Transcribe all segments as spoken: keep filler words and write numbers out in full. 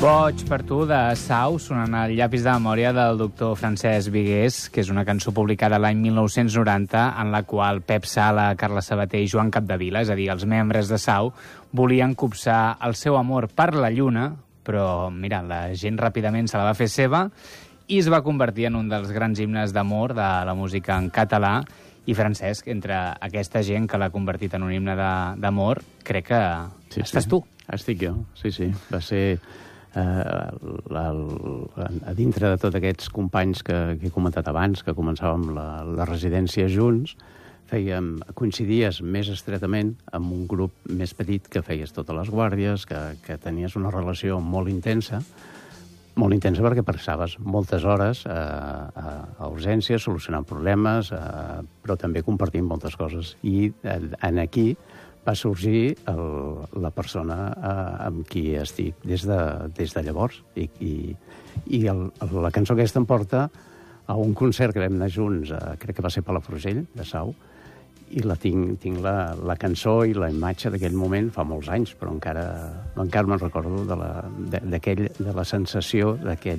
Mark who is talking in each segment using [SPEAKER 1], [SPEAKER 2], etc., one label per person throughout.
[SPEAKER 1] Boig per tu, de Sau, sonant el llapis de memòria del doctor Francesc Vigués, que és una cançó publicada l'any mil nou-cents noranta, en la qual Pep Sala, Carla Sabater i Joan Capdevila, és a dir, els membres de Sau, volien copsar el seu amor per la lluna, però, mira, la gent ràpidament se la va fer seva i es va convertir en un dels grans himnes d'amor de la música en català. I Francesc, entre aquesta gent que l'ha convertit en un himne d'amor, crec que
[SPEAKER 2] sí,
[SPEAKER 1] estàs
[SPEAKER 2] sí.
[SPEAKER 1] tu.
[SPEAKER 2] Estic jo, sí, sí. Va ser... Uh, la, la, a dintre de tots aquests companys que, que he comentat abans, que començàvem la, la residència junts, fèiem, coincidies més estretament amb un grup més petit que feies totes les guàrdies, que, que tenies una relació molt intensa, molt intensa perquè passaves moltes hores a, a, a urgències, solucionant problemes, a, però també compartint moltes coses. I en aquí va sorgir el, la persona eh, amb qui estic des de, des de llavors. I, i, i el, la cançó aquesta em porta a un concert que vam anar junts, eh, crec que va ser a Palafrugell, de Sau, i la tinc, tinc la, la cançó i la imatge d'aquell moment fa molts anys, però encara, encara me'n recordo de la, de, de la sensació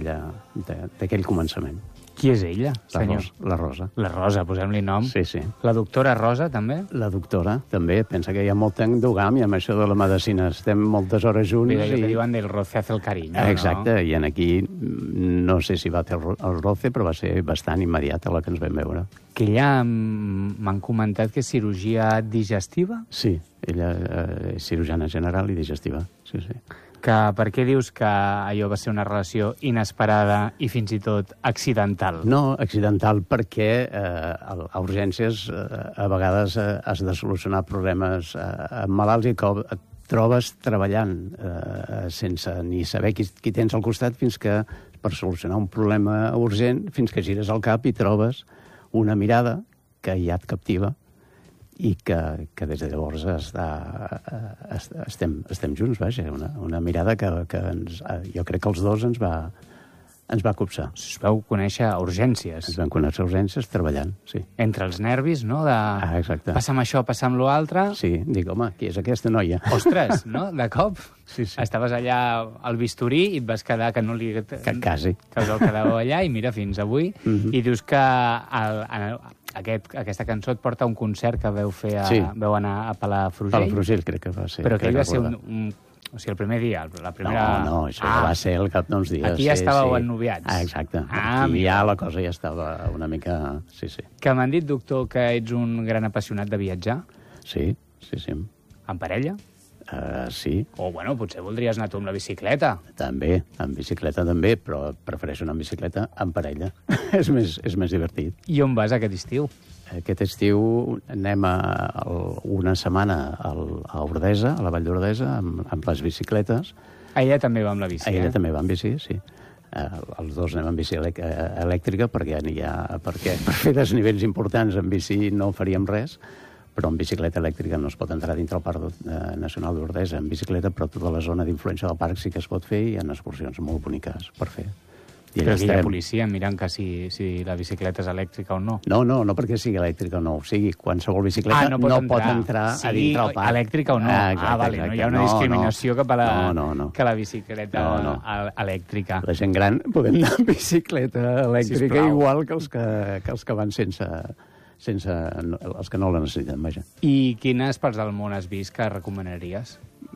[SPEAKER 2] d'aquell començament.
[SPEAKER 1] Qui és ella, senyor?
[SPEAKER 2] La Rosa.
[SPEAKER 1] La Rosa, posem-li nom.
[SPEAKER 2] Sí, sí.
[SPEAKER 1] La doctora Rosa, també?
[SPEAKER 2] La doctora, també. Pensa que hi ha molta endogàmia amb això de la medicina. Estem moltes hores junts.
[SPEAKER 1] Mira,
[SPEAKER 2] i...
[SPEAKER 1] que diuen del roce hace el cariño,
[SPEAKER 2] exacte,
[SPEAKER 1] no?
[SPEAKER 2] I en aquí no sé si va fer el roce, però va ser bastant immediat a la que ens vam veure.
[SPEAKER 1] Que ella m'han comentat que és cirurgia digestiva?
[SPEAKER 2] Sí, ella és cirurgiana general i digestiva, sí, sí.
[SPEAKER 1] Que, per què dius que allò va ser una relació inesperada i fins i tot accidental?
[SPEAKER 2] No, accidental perquè eh, a urgències eh, a vegades eh, has de solucionar problemes eh, amb malalts i que et trobes treballant eh, sense ni saber qui, qui tens al costat fins que, per solucionar un problema urgent, fins que gires el cap i trobes una mirada que ja et captiva i que, que des de llavors està, estem, estem junts, vaja, una, una mirada que, que ens, jo crec que els dos ens va, ens va copsar.
[SPEAKER 1] Us vau conèixer a urgències.
[SPEAKER 2] Ens vam conèixer a urgències treballant, sí.
[SPEAKER 1] Entre els nervis, no? De...
[SPEAKER 2] Ah, exacte.
[SPEAKER 1] Passa'm això, passa'm l'altre.
[SPEAKER 2] Sí, dic, home, qui és aquesta noia?
[SPEAKER 1] Ostres, no? De cop.
[SPEAKER 2] Sí, sí.
[SPEAKER 1] Estaves allà al bisturí i et vas quedar que no li...
[SPEAKER 2] Que quasi.
[SPEAKER 1] Que us el quedàveu allà i mira, fins avui. Mm-hmm. I dius que el, el, aquest, aquesta cançó et porta a un concert que veu fer a,
[SPEAKER 2] sí.
[SPEAKER 1] Veu anar a Palafrugell.
[SPEAKER 2] Palafrugell crec que va ser.
[SPEAKER 1] Però que va ser un, un... O sigui, el primer dia, la primera...
[SPEAKER 2] No, no, això ah, va ser al cap d'uns dies.
[SPEAKER 1] Aquí ja
[SPEAKER 2] sí,
[SPEAKER 1] estàveu
[SPEAKER 2] sí.
[SPEAKER 1] ennoviats.
[SPEAKER 2] Ah, exacte.
[SPEAKER 1] Ah,
[SPEAKER 2] aquí ja la cosa ja estava una mica... Sí, sí.
[SPEAKER 1] Que m'han dit, doctor, que ets un gran apassionat de viatjar?
[SPEAKER 2] Sí, sí, sí.
[SPEAKER 1] En parella?
[SPEAKER 2] Uh, sí.
[SPEAKER 1] O, bueno, potser voldries anar tu amb la bicicleta.
[SPEAKER 2] També, en bicicleta també, però prefereixo anar amb bicicleta en parella. és, més, és més divertit.
[SPEAKER 1] I on vas aquest estiu?
[SPEAKER 2] Aquest estiu anem a, a una setmana al, a Ordesa, a la Vall d'Ordesa, amb, amb les bicicletes.
[SPEAKER 1] A ella també va amb la bici,
[SPEAKER 2] a ella
[SPEAKER 1] eh?
[SPEAKER 2] també va amb bici, sí. Uh, els dos anem amb bici elèctrica perquè, ha, perquè per fer desnivells importants en bici no faríem res, però en bicicleta elèctrica no es pot entrar dintre el Parc Nacional d'Ordesa en bicicleta, però tota la zona d'influència del parc sí que es pot fer i hi ha excursions molt boniques per fer. I
[SPEAKER 1] però aquí hi ha policia mirant que si, si la bicicleta és elèctrica o no.
[SPEAKER 2] No, no, no perquè sigui elèctrica o no. O sigui, qualsevol bicicleta
[SPEAKER 1] ah, no pot
[SPEAKER 2] no
[SPEAKER 1] entrar,
[SPEAKER 2] pot entrar
[SPEAKER 1] sí,
[SPEAKER 2] a dintre el parc.
[SPEAKER 1] Elèctrica o no.
[SPEAKER 2] Ah, exacte,
[SPEAKER 1] ah vale,
[SPEAKER 2] exacte.
[SPEAKER 1] No hi ha una discriminació
[SPEAKER 2] no,
[SPEAKER 1] cap a la,
[SPEAKER 2] no, no, no.
[SPEAKER 1] que la bicicleta
[SPEAKER 2] no, no.
[SPEAKER 1] elèctrica.
[SPEAKER 2] La gent gran podem anar amb bicicleta elèctrica
[SPEAKER 1] Sisplau.
[SPEAKER 2] Igual que els que, que els que van sense... sense els que no la necessiten, vaja.
[SPEAKER 1] I quines parts del món has vist que recomanaries?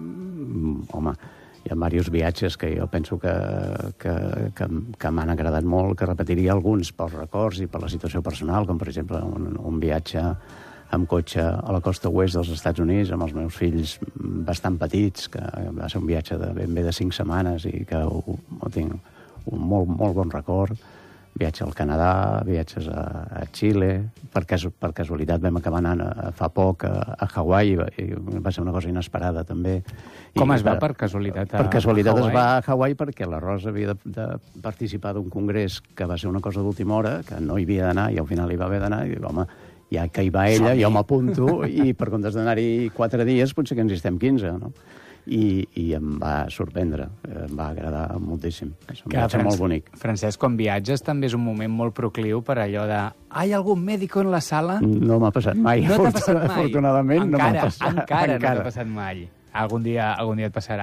[SPEAKER 2] Mm, home, hi ha diversos viatges que jo penso que, que, que, que m'han agradat molt, que repetiria alguns pels records i per la situació personal, com per exemple un, un viatge amb cotxe a la costa oest dels Estats Units amb els meus fills bastant petits, que va ser un viatge de ben bé de cinc setmanes i que ho, ho tinc un molt, molt bon record. Viatge al Canadà, viatges a, a Xile, per, cas, per casualitat vam acabar anant a, a fa poc a, a Hawaii, i va ser una cosa inesperada també.
[SPEAKER 1] Com
[SPEAKER 2] I,
[SPEAKER 1] es va per casualitat a
[SPEAKER 2] Per casualitat
[SPEAKER 1] a
[SPEAKER 2] es va a Hawaii perquè la Rosa havia de, de participar d'un congrés que va ser una cosa d'última hora, que no hi havia d'anar i al final hi va haver d'anar, i dic, home, ja que hi va ella, jo m'apunto, i per comptes d'anar-hi quatre dies potser que ens hi estem quinze, no? I, i em va sorprendre, em va agradar moltíssim. És un viatge molt bonic.
[SPEAKER 1] Francesc, quan viatges també és un moment molt procliu per allò de «Hay algun médico en la sala?»
[SPEAKER 2] No m'ha passat mai.
[SPEAKER 1] No t'ha passat mai?
[SPEAKER 2] Afortunadament
[SPEAKER 1] encara,
[SPEAKER 2] no m'ha passat.
[SPEAKER 1] Encara, encara no t'ha passat mai. Algun dia, algun dia et passarà.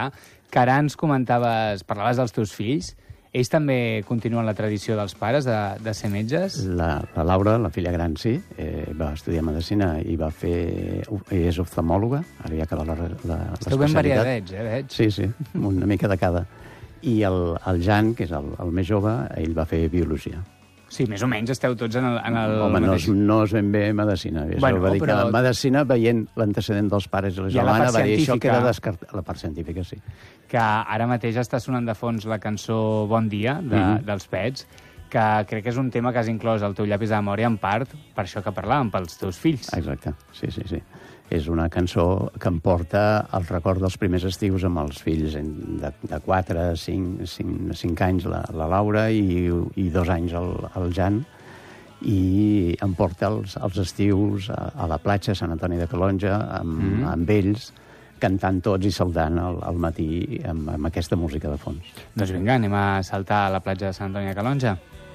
[SPEAKER 1] que ara ens comentaves, parlaves dels teus fills, ells també continuen la tradició dels pares de, de ser metges?
[SPEAKER 2] La, la Laura, la filla gran, sí, eh, va estudiar medicina i va fer... és oftalmòloga, ara ja acaba la, la, l'especialitat.
[SPEAKER 1] Esteu ben variadets, eh, veig?
[SPEAKER 2] Sí, sí, una mica de cada. I el, el Jan, que és el, el més jove, ell va fer biologia.
[SPEAKER 1] Sí, més o menys esteu tots en el, en el
[SPEAKER 2] Home,
[SPEAKER 1] mateix...
[SPEAKER 2] no, és, no és ben bé medicina.
[SPEAKER 1] Bueno,
[SPEAKER 2] va dir
[SPEAKER 1] però...
[SPEAKER 2] que medicina, veient l'antecedent dels pares i la germana, va dir això queda descartat. La part científica, sí.
[SPEAKER 1] Que ara mateix està sonant de fons la cançó Bon dia, de,
[SPEAKER 2] Mm-hmm.
[SPEAKER 1] dels Pets, que crec que és un tema que has inclòs al teu llapis de memòria, en part, per això que parlàvem, pels teus fills.
[SPEAKER 2] Exacte, sí, sí, sí. És una cançó que em porta el record dels primers estius amb els fills de, de quatre, cinc anys, la, la Laura, i, i dos anys el, el Jan, i em porta els, els estius a, a la platja, a Sant Antoni de Calonja, amb, mm. amb ells, cantant tots i saltant al, al matí amb, amb aquesta música de fons.
[SPEAKER 1] Doncs vinga, anem a saltar a la platja de Sant Antoni de Calonja.